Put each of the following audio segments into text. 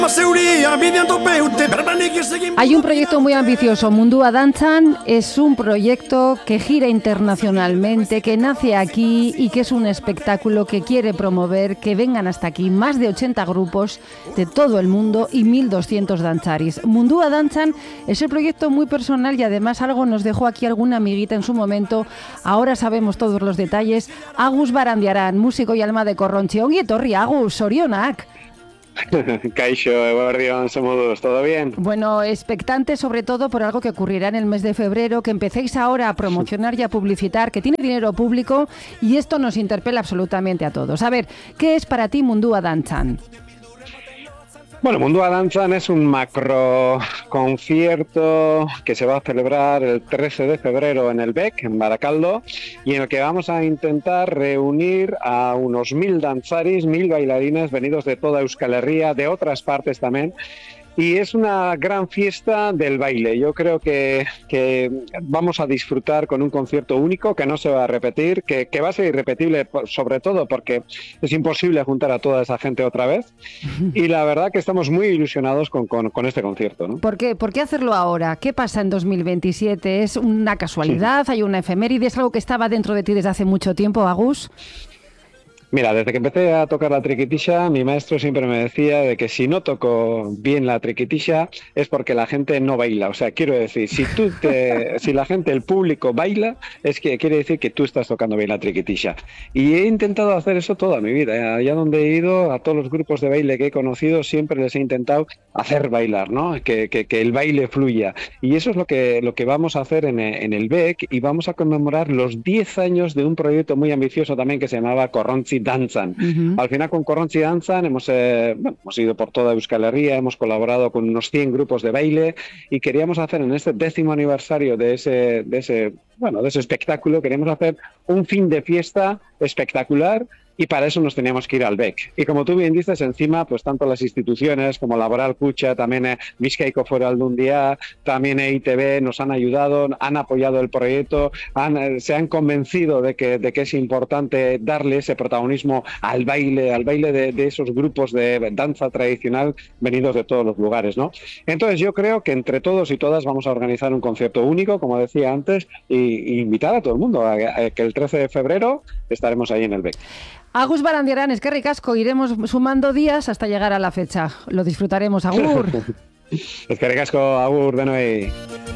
Hay un proyecto muy ambicioso, Mundua Dantzan es un proyecto que gira internacionalmente, que nace aquí y que es un espectáculo que quiere promover que vengan hasta aquí más de 80 grupos de todo el mundo y 1.200 danzaris. Mundua Dantzan es el proyecto muy personal y además algo nos dejó aquí alguna amiguita en su momento. Ahora sabemos todos los detalles. Agus Barandiaran, músico y alma de Korrontzi. Ongi etorri, Agus, zorionak. Kaixo, eguerdion, somos ¿todo bien? Bueno, expectante sobre todo por algo que ocurrirá en el mes de febrero, que empecéis ahora a promocionar y a publicitar, que tiene dinero público y esto nos interpela absolutamente a todos. A ver, ¿qué es para ti Mundua Dantzan? Bueno, Mundua Dantzan es un macro concierto que se va a celebrar el 13 de febrero en el BEC, en Baracaldo, y en el que vamos a intentar reunir a unos 1.000 danzaris, 1.000 bailarines venidos de toda Euskal Herria, de otras partes también. Y es una gran fiesta del baile. Yo creo que vamos a disfrutar con un concierto único que no se va a repetir, que va a ser irrepetible, sobre todo porque es imposible juntar a toda esa gente otra vez. Y la verdad que estamos muy ilusionados con este concierto, ¿no? ¿Por qué hacerlo ahora? ¿Qué pasa en 2027? ¿Es una casualidad? ¿Hay una efeméride? ¿Es algo que estaba dentro de ti desde hace mucho tiempo, Agus? Mira, desde que empecé a tocar la triquitisha, mi maestro siempre me decía de que si no toco bien la triquitisha es porque la gente no baila. O sea, quiero decir, si la gente, el público baila, es que quiere decir que tú estás tocando bien la triquitisha. Y he intentado hacer eso toda mi vida. Allá donde he ido, a todos los grupos de baile que he conocido, siempre les he intentado hacer bailar, ¿no? Que el baile fluya. Y eso es lo que vamos a hacer en el BEC, y vamos a conmemorar los 10 años de un proyecto muy ambicioso también que se llamaba Korrontzi Dantzan. Al final con Korrontzi Dantzan hemos ido por toda Euskal Herria, hemos colaborado con unos 100 grupos de baile y queríamos hacer en este 10º aniversario de ese espectáculo, queríamos hacer un fin de fiesta espectacular. Y para eso nos teníamos que ir al BEC. Y como tú bien dices, encima, pues tanto las instituciones como Laboral Kutxa, también Bizkaiko Foru Aldundia, también EITB nos han ayudado, han apoyado el proyecto, se han convencido de que es importante darle ese protagonismo al baile de esos grupos de danza tradicional venidos de todos los lugares, ¿no? Entonces yo creo que entre todos y todas vamos a organizar un concierto único, como decía antes, y invitar a todo el mundo a que el 13 de febrero estaremos ahí en el BEC. Agus Barandiaran, eskerrik asko, iremos sumando días hasta llegar a la fecha. Lo disfrutaremos, agur. Eskerrik asko, agur, denoi.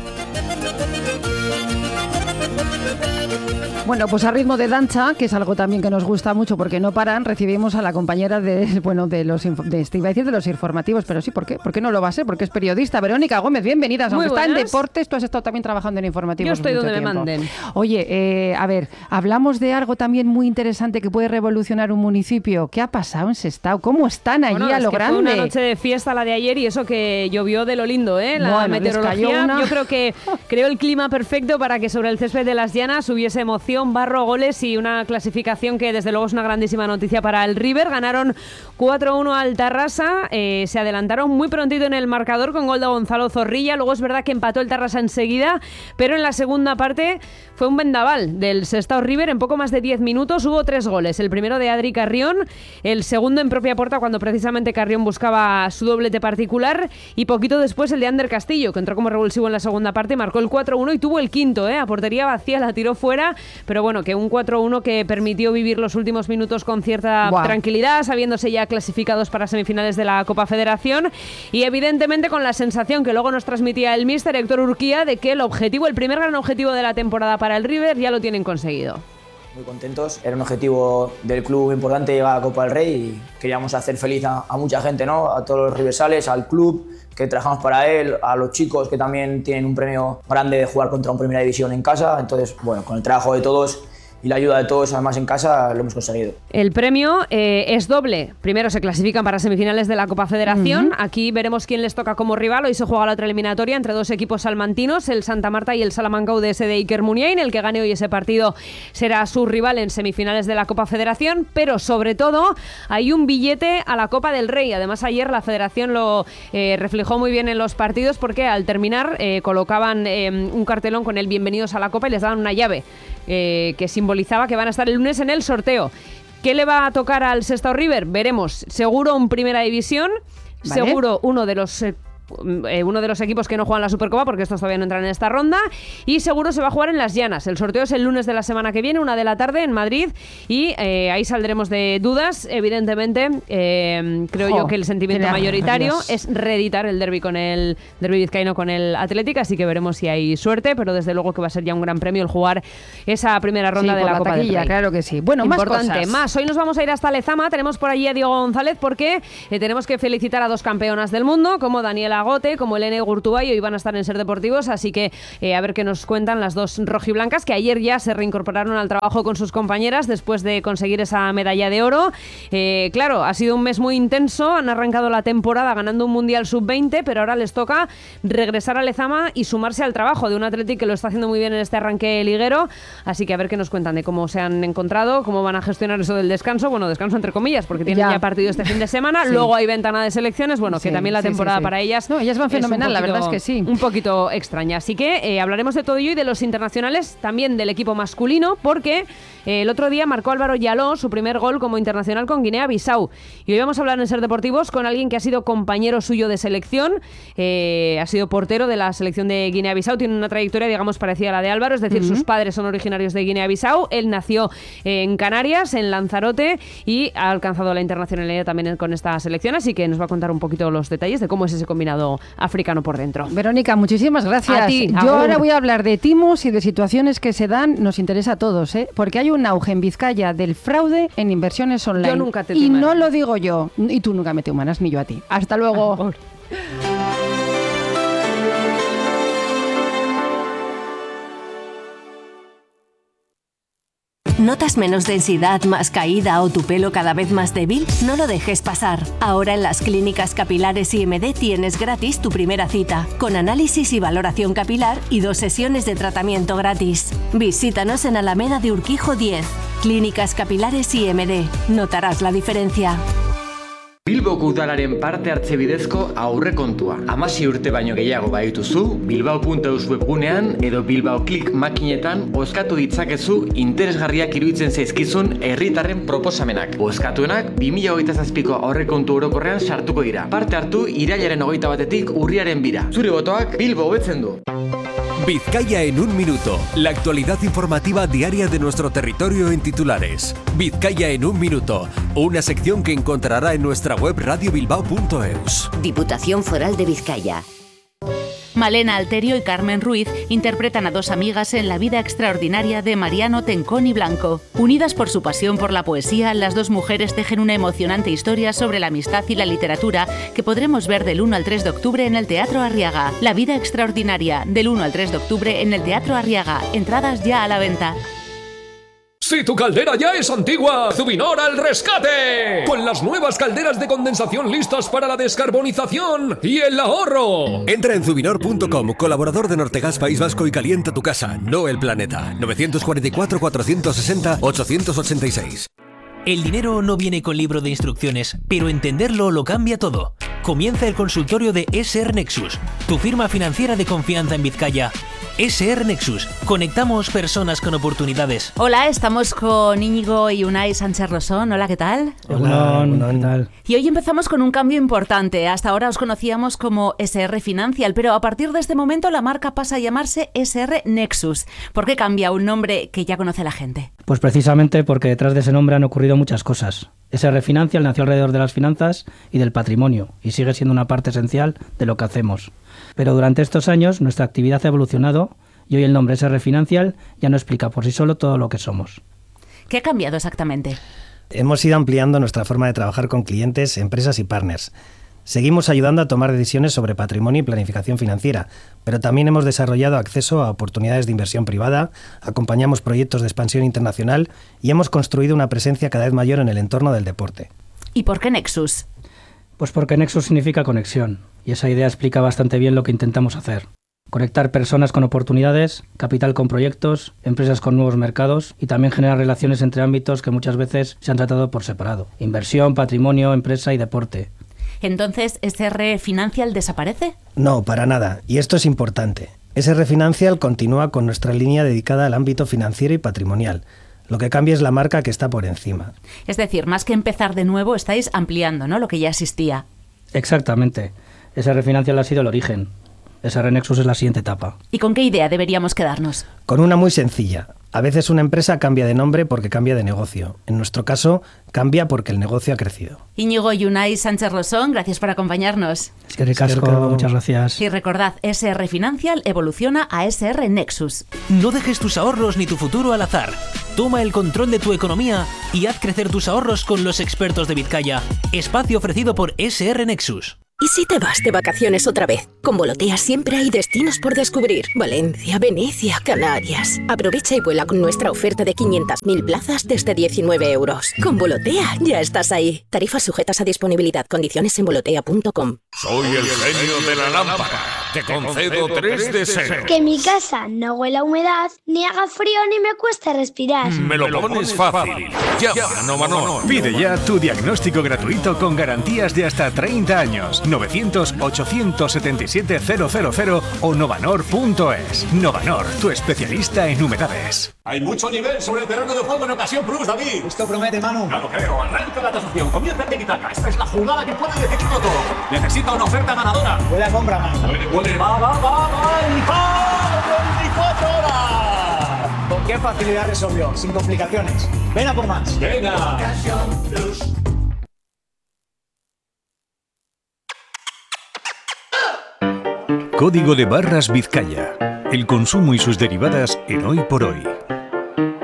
Bueno, pues a ritmo de danza, que es algo también que nos gusta mucho porque no paran, recibimos a la compañera de los informativos, pero sí, ¿por qué? ¿Por qué no lo va a ser? Porque es periodista. Verónica Gómez, bienvenida. Aunque está en deportes, tú has estado también trabajando en informativos. Yo estoy mucho donde tiempo. me manden. Oye, a ver, hablamos de algo también muy interesante que puede revolucionar un municipio. ¿Qué ha pasado en Sestao? ¿Cómo están allí a lo grande? Fue una noche de fiesta la de ayer y eso que llovió de lo lindo, ¿eh? La meteorología. Yo creo que creó el clima perfecto para que sobre el césped de las Llanas hubiese emoción, barro, goles y una clasificación que desde luego es una grandísima noticia para el River. Ganaron 4-1 al Tarrasa, se adelantaron muy prontito en el marcador con gol de Gonzalo Zorrilla. Luego es verdad que empató el Tarrasa enseguida, pero en la segunda parte fue un vendaval del Sestao River. En poco más de 10 minutos hubo 3 goles. El primero de Adri Carrión, el segundo en propia puerta cuando precisamente Carrión buscaba su doblete particular, y poquito después el de Ander Castillo, que entró como revulsivo en la segunda parte, marcó el 4-1 y tuvo el quinto, a portería vacía, la tiró fuera, pero bueno, que un 4-1 que permitió vivir los últimos minutos con cierta tranquilidad, sabiéndose ya clasificados para semifinales de la Copa Federación, y evidentemente con la sensación que luego nos transmitía el míster Héctor Urquía de que el primer gran objetivo de la temporada para el River ya lo tienen conseguido. Muy contentos, era un objetivo del club importante llegar a la Copa del Rey y queríamos hacer feliz a mucha gente, ¿no? A todos los riversales, al club que trabajamos para él, a los chicos que también tienen un premio grande de jugar contra un Primera División en casa. Entonces, bueno, con el trabajo de todos y la ayuda de todos, además en casa, lo hemos conseguido. El premio es doble. Primero se clasifican para semifinales de la Copa Federación. Aquí veremos quién les toca como rival. Hoy se juega la otra eliminatoria entre dos equipos salmantinos, el Santa Marta y el Salamanca UDS de Iker Muniain. El que gane hoy ese partido será su rival en semifinales de la Copa Federación. Pero sobre todo hay un billete a la Copa del Rey. Además ayer la Federación lo reflejó muy bien en los partidos, porque al terminar colocaban un cartelón con el bienvenidos a la Copa y les daban una llave que simbolizaba que van a estar el lunes en el sorteo. ¿Qué le va a tocar al Sestao River? Veremos. Seguro un Primera División. seguro uno de los equipos que no juegan la Supercopa, porque estos todavía no entran en esta ronda, y seguro se va a jugar en Las Llanas. El sorteo es el lunes de la semana que viene, 1 de la tarde en Madrid, y ahí saldremos de dudas. Evidentemente, creo yo que el sentimiento mayoritario es reeditar el derbi vizcaíno con el Athletic, así que veremos si hay suerte, pero desde luego que va a ser ya un gran premio el jugar esa primera ronda de la Copa del Rey. Claro que sí. Bueno, importante, más. Hoy nos vamos a ir hasta Lezama, tenemos por allí a Diego González, porque tenemos que felicitar a 2 campeonas del mundo, como Daniela Agote, como Elena Gurtubay, hoy van a estar en Ser Deportivos, así que a ver qué nos cuentan las 2 rojiblancas, que ayer ya se reincorporaron al trabajo con sus compañeras después de conseguir esa medalla de oro. Claro, ha sido un mes muy intenso, han arrancado la temporada ganando un Mundial Sub-20, pero ahora les toca regresar a Lezama y sumarse al trabajo de un Athletic que lo está haciendo muy bien en este arranque liguero, así que a ver qué nos cuentan de cómo se han encontrado, cómo van a gestionar eso del descanso, bueno, descanso entre comillas, porque tienen ya partido este fin de semana, luego hay ventana de selecciones, bueno, que también la temporada para ellas... No, ellas van fenomenal, la verdad es que sí. Un poquito extraña. Así que hablaremos de todo ello y de los internacionales, también del equipo masculino, porque el otro día marcó Álvaro Yaló su primer gol como internacional con Guinea-Bissau. Y hoy vamos a hablar en Ser Deportivos con alguien que ha sido compañero suyo de selección, ha sido portero de la selección de Guinea-Bissau, tiene una trayectoria, digamos, parecida a la de Álvaro, es decir, sus padres son originarios de Guinea-Bissau, él nació en Canarias, en Lanzarote, y ha alcanzado la internacionalidad también con esta selección, así que nos va a contar un poquito los detalles de cómo es ese combinado africano por dentro. Verónica, muchísimas gracias. A ti, yo ahora voy a hablar de timos y de situaciones que se dan, nos interesa a todos, porque hay un auge en Vizcaya del fraude en inversiones online. Yo nunca te y no lo digo yo, y tú nunca me te humanas, ni yo a ti. Hasta luego. ¿Notas menos densidad, más caída o tu pelo cada vez más débil? No lo dejes pasar. Ahora en las clínicas capilares IMD tienes gratis tu primera cita, con análisis y valoración capilar y 2 sesiones de tratamiento gratis. Visítanos en Alameda de Urquijo 10. Clínicas capilares IMD. Notarás la diferencia. Bilboko udalaren parte hartze bidezko aurrekontua. 16 urte baino gehiago badituzu, bilbao.eus webgunean edo Bilbao Click makinetan bozkatu ditzakezu interesgarriak iruditzen zaizkizun herritarren proposamenak. Bozkatuenak 2027ko aurrekontu orokorrean sartuko dira. Parte hartu irailaren 21 urriaren 2. Zure botoak Bilbo hobetzen du. Vizcaya en un minuto. La actualidad informativa diaria de nuestro territorio en titulares. Vizcaya en un minuto. Una sección que encontrará en nuestra web radiobilbao.eus. Diputación Foral de Vizcaya. Malena Alterio y Carmen Ruiz interpretan a 2 amigas en la vida extraordinaria de Mariano Tencón y Blanco. Unidas por su pasión por la poesía, las 2 mujeres tejen una emocionante historia sobre la amistad y la literatura que podremos ver del 1 al 3 de octubre en el Teatro Arriaga. La vida extraordinaria, del 1 al 3 de octubre en el Teatro Arriaga. Entradas ya a la venta. Si tu caldera ya es antigua, Zubinor al rescate. Con las nuevas calderas de condensación listas para la descarbonización y el ahorro. Entra en zubinor.com, colaborador de Nortegas País Vasco, y calienta tu casa, no el planeta. 944-460-886. El dinero no viene con libro de instrucciones, pero entenderlo lo cambia todo. Comienza el consultorio de SR Nexus, tu firma financiera de confianza en Vizcaya. SR Nexus. Conectamos personas con oportunidades. Hola, estamos con Íñigo y Unai Sánchez Rosón. Hola, ¿qué tal? Hola, ¿qué tal? Y hoy empezamos con un cambio importante. Hasta ahora os conocíamos como SR Financial, pero a partir de este momento la marca pasa a llamarse SR Nexus. ¿Por qué cambia un nombre que ya conoce la gente? Pues precisamente porque detrás de ese nombre han ocurrido muchas cosas. SR Financial nació alrededor de las finanzas y del patrimonio y sigue siendo una parte esencial de lo que hacemos. Pero durante estos años nuestra actividad ha evolucionado y hoy el nombre SR Financial ya no explica por sí solo todo lo que somos. ¿Qué ha cambiado exactamente? Hemos ido ampliando nuestra forma de trabajar con clientes, empresas y partners. Seguimos ayudando a tomar decisiones sobre patrimonio y planificación financiera, pero también hemos desarrollado acceso a oportunidades de inversión privada, acompañamos proyectos de expansión internacional y hemos construido una presencia cada vez mayor en el entorno del deporte. ¿Y por qué Nexus? Pues porque Nexus significa conexión, y esa idea explica bastante bien lo que intentamos hacer. Conectar personas con oportunidades, capital con proyectos, empresas con nuevos mercados y también generar relaciones entre ámbitos que muchas veces se han tratado por separado. Inversión, patrimonio, empresa y deporte. ¿Entonces SR Financial desaparece? No, para nada. Y esto es importante. SR Financial continúa con nuestra línea dedicada al ámbito financiero y patrimonial. Lo que cambia es la marca que está por encima. Es decir, más que empezar de nuevo, estáis ampliando, ¿no?, lo que ya existía. Exactamente. SR Financial ha sido el origen. SR Nexus es la siguiente etapa. ¿Y con qué idea deberíamos quedarnos? Con una muy sencilla. A veces una empresa cambia de nombre porque cambia de negocio. En nuestro caso, cambia porque el negocio ha crecido. Íñigo Yunay Sánchez Rosón, gracias por acompañarnos. Es que ricasco, muchas gracias. Y recordad, SR Financial evoluciona a SR Nexus. No dejes tus ahorros ni tu futuro al azar. Toma el control de tu economía y haz crecer tus ahorros con los expertos de Vizcaya. Espacio ofrecido por SR Nexus. ¿Y si te vas de vacaciones otra vez? Con Volotea siempre hay destinos por descubrir. Valencia, Venecia, Canarias. Aprovecha y vuela con nuestra oferta de 500.000 plazas desde 19 euros. Con Volotea ya estás ahí. Tarifas sujetas a disponibilidad. Condiciones en volotea.com. Soy el genio de la lámpara. Te concedo 3 deseos. Que mi casa no huela a humedad, ni haga frío ni me cueste respirar. Me lo pones fácil. Llama a Novanor. Pide ya tu diagnóstico gratuito con garantías de hasta 30 años. 900-877-000 o novanor.es. Novanor, tu especialista en humedades. Hay mucho nivel sobre el terreno de juego en Ocasión Plus, David. Esto promete, Manu. Ya lo creo. Arranca la tasación. Comienza el tiki-taka. Esta es la jugada que puede decidirlo todo. Necesita una oferta ganadora. Huele a compra, Manu. Huele, va. ¡El 24 horas! ¿Con qué facilidad resolvió? Sin complicaciones. Ven a por más. Venga. Ocasión Plus. Código de Barras Vizcaya. El consumo y sus derivadas en Hoy por Hoy.